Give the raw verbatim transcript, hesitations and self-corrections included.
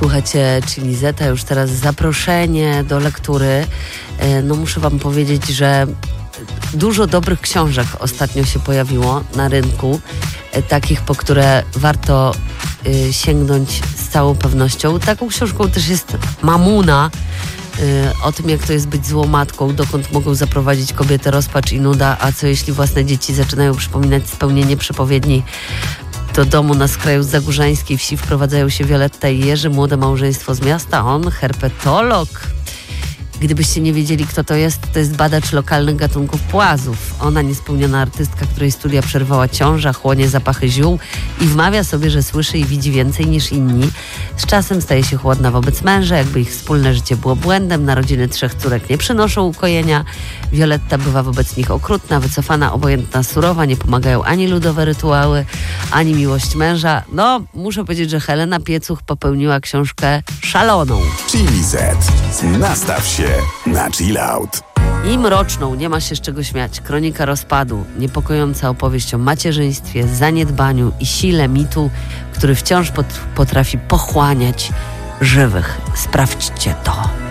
Słuchajcie, czyli Zeta, już teraz zaproszenie do lektury. No muszę wam powiedzieć, że dużo dobrych książek ostatnio się pojawiło na rynku, takich, po które warto sięgnąć z całą pewnością. Taką książką też jest Mamuna, o tym, jak to jest być złą matką, dokąd mogą zaprowadzić kobietę rozpacz i nuda, a co jeśli własne dzieci zaczynają przypominać spełnienie przepowiedni. Do domu na skraju zagórzańskiej wsi wprowadzają się Wioletta i Jerzy, młode małżeństwo z miasta, on herpetolog. Gdybyście nie wiedzieli, kto to jest, to jest badacz lokalnych gatunków płazów. Ona, niespełniona artystka, której studia przerwała ciąża, chłonie zapachy ziół i wmawia sobie, że słyszy i widzi więcej niż inni. Z czasem staje się chłodna wobec męża, jakby ich wspólne życie było błędem. Narodziny trzech córek nie przynoszą ukojenia. Wioletta bywa wobec nich okrutna, wycofana, obojętna, surowa. Nie pomagają ani ludowe rytuały, ani miłość męża. No, muszę powiedzieć, że Helena Piecuch popełniła książkę szaloną. Chili Z. Nastaw się na chill out. I mroczną, nie ma się z czego śmiać. Kronika rozpadu, niepokojąca opowieść o macierzyństwie, zaniedbaniu i sile mitu, który wciąż pot- potrafi pochłaniać żywych. Sprawdźcie to.